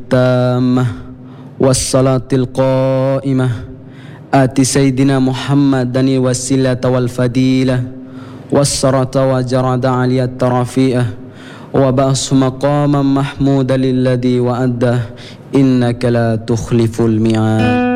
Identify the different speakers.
Speaker 1: التامة والصلاة القائمة آت سيدنا محمد الوسيلة والفضيلة والصلاة وجرد علي الرفيئة وبأس مقاما محمودا للذي وأده إنك لا تخلف الميعاد.